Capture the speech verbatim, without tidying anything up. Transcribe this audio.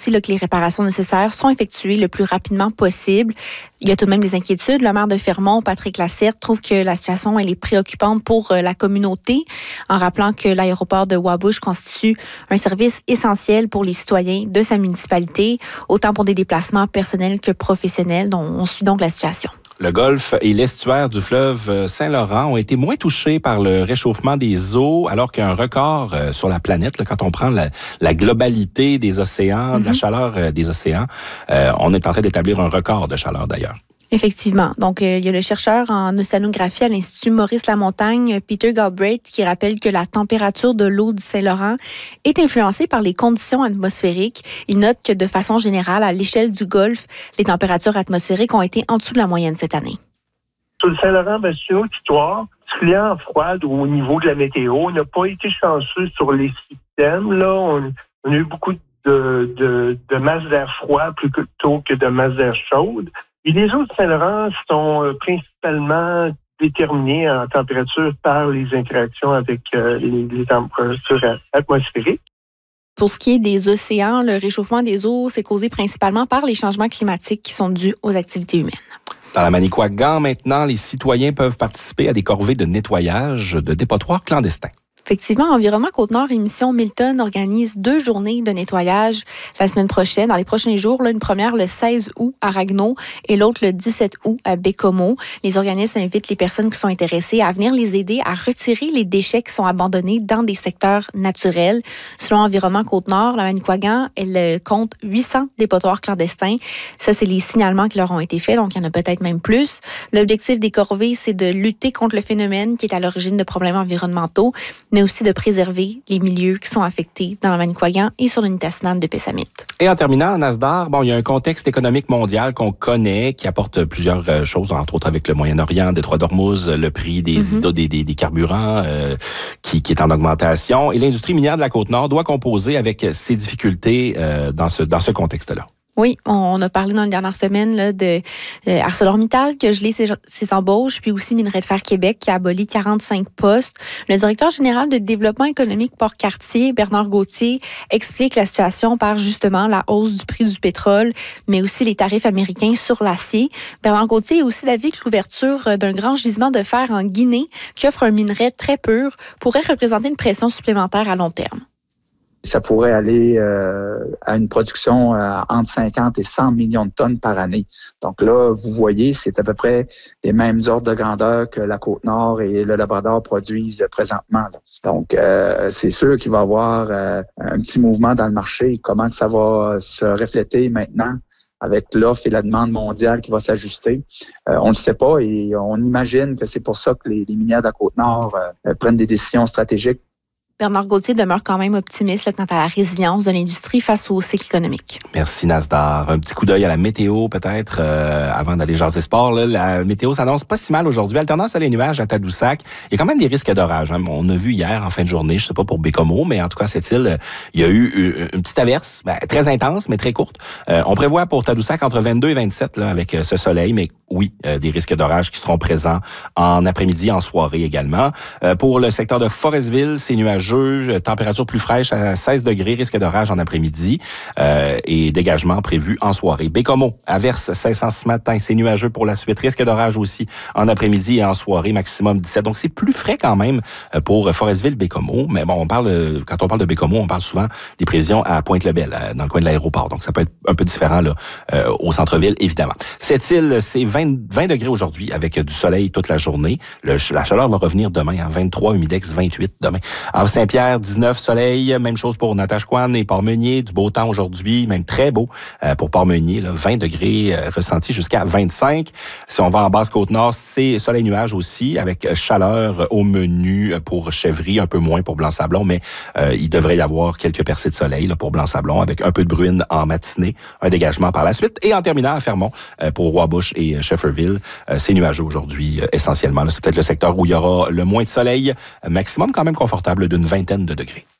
aussi là, que les réparations nécessaires sont effectuées le plus rapidement possible. Il y a tout de même des inquiétudes. Le maire de Fermont, Patrick Lacerte, trouve que la situation elle est préoccupante pour la communauté, en rappelant que l'aéroport de Wabush constitue un service essentiel pour les citoyens de sa municipalité, autant pour des déplacements personnels que professionnels. Donc, on suit donc la situation. Le golfe et l'estuaire du fleuve Saint-Laurent ont été moins touchés par le réchauffement des eaux, alors qu'un record sur la planète, là, quand on prend la, la globalité des océans, mm-hmm. de la chaleur des océans, euh, on est en train d'établir un record de chaleur d'ailleurs. Effectivement. Donc, euh, il y a le chercheur en océanographie à l'Institut Maurice-Lamontagne, Peter Galbraith, qui rappelle que la température de l'eau du Saint-Laurent est influencée par les conditions atmosphériques. Il note que, de façon générale, à l'échelle du Golfe, les températures atmosphériques ont été en dessous de la moyenne cette année. Sur le Saint-Laurent, ben, c'est une autre histoire. Client froide au niveau de la météo, on n'a pas été chanceux sur les systèmes. Là, on, on a eu beaucoup de, de, de masse d'air froid plutôt que de masse d'air chaude. Et les eaux de Saint-Laurent sont euh, principalement déterminées en température par les interactions avec euh, les, les températures atmosphériques. Pour ce qui est des océans, le réchauffement des eaux, c'est causé principalement par les changements climatiques qui sont dus aux activités humaines. Dans la Manicouagan, maintenant, les citoyens peuvent participer à des corvées de nettoyage de dépotoirs clandestins. Effectivement, Environnement Côte-Nord et Mission Milton organisent deux journées de nettoyage la semaine prochaine. Dans les prochains jours, là, une première le seize août à Ragno et l'autre le dix-sept août à Bécomo. Les organismes invitent les personnes qui sont intéressées à venir les aider à retirer les déchets qui sont abandonnés dans des secteurs naturels. Selon Environnement Côte-Nord, la Manicouagan, elle compte huit cents dépotoirs clandestins. Ça, c'est les signalements qui leur ont été faits, donc il y en a peut-être même plus. L'objectif des corvées, c'est de lutter contre le phénomène qui est à l'origine de problèmes environnementaux, mais aussi de préserver les milieux qui sont affectés dans la Manicouagan et sur l'unité nationale de Pessamit. Et en terminant, en Nasdaq, bon, il y a un contexte économique mondial qu'on connaît, qui apporte plusieurs euh, choses, entre autres avec le Moyen-Orient, Détroit d'Ormuz, le prix des, mm-hmm. des, des, des carburants euh, qui, qui est en augmentation. Et l'industrie minière de la Côte-Nord doit composer avec ces difficultés euh, dans ce, dans ce contexte-là. Oui, on a parlé dans les dernières semaines là, de euh, ArcelorMittal qui a gelé ses, ses embauches, puis aussi Minerais de Fer Québec qui a aboli quarante-cinq postes. Le directeur général de développement économique Port-Cartier, Bernard Gauthier, explique la situation par justement la hausse du prix du pétrole, mais aussi les tarifs américains sur l'acier. Bernard Gauthier est aussi d'avis que l'ouverture d'un grand gisement de fer en Guinée, qui offre un minerai très pur, pourrait représenter une pression supplémentaire à long terme. Ça pourrait aller euh, à une production euh, entre cinquante et cent millions de tonnes par année. Donc là, vous voyez, c'est à peu près les mêmes ordres de grandeur que la Côte-Nord et le Labrador produisent présentement. Donc, euh, c'est sûr qu'il va y avoir euh, un petit mouvement dans le marché. Comment que ça va se refléter maintenant avec l'offre et la demande mondiale qui va s'ajuster? Euh, on ne le sait pas et on imagine que c'est pour ça que les, les minières de la Côte-Nord euh, prennent des décisions stratégiques. Bernard Gauthier demeure quand même optimiste là, quant à la résilience de l'industrie face au cycle économique. Merci Nasdaq. Un petit coup d'œil à la météo peut-être euh, avant d'aller jaser sport. Là. La météo s'annonce pas si mal aujourd'hui. Alternance à les nuages à Tadoussac. Il y a quand même des risques d'orage. Hein. On a vu hier en fin de journée, je sais pas pour Bécomo, mais en tout cas cette île, il y a eu une, une petite averse, ben, très intense mais très courte. Euh, on prévoit pour Tadoussac entre vingt-deux et vingt-sept là, avec ce soleil, mais oui, euh, des risques d'orage qui seront présents en après-midi, en soirée également. Euh, pour le secteur de Forestville, c'est nuageux, température plus fraîche à seize degrés, risque d'orage en après-midi euh, et dégagement prévu en soirée. Bécomo, averse cinq cents ce matin, c'est nuageux pour la suite, risque d'orage aussi en après-midi et en soirée, maximum dix-sept. Donc c'est plus frais quand même pour Forestville, Bécomo, mais bon, on parle quand on parle de Bécomo, on parle souvent des prévisions à Pointe-le-Bel, dans le coin de l'aéroport. Donc ça peut être un peu différent là euh, au centre-ville, évidemment. Cette île, c'est vingt, vingt degrés aujourd'hui avec du soleil toute la journée. Le, la chaleur va revenir demain en vingt-trois, humidex vingt-huit demain. En Saint-Pierre, dix-neuf, soleil, même chose pour Natashquan et Port-Meunier, du beau temps aujourd'hui, même très beau euh, pour Port-Meunier, là, vingt degrés euh, ressentis jusqu'à vingt-cinq. Si on va en Basse-Côte-Nord, c'est soleil-nuage aussi, avec chaleur au menu pour Chèvry, un peu moins pour Blanc-Sablon, mais euh, il devrait y avoir quelques percées de soleil là, pour Blanc-Sablon, avec un peu de bruine en matinée, un dégagement par la suite. Et en terminant à Fermont, euh, pour Wabush et Shefferville, euh, c'est nuageux aujourd'hui euh, essentiellement. Là, c'est peut-être le secteur où il y aura le moins de soleil, maximum quand même confortable d'une vingtaine de degrés.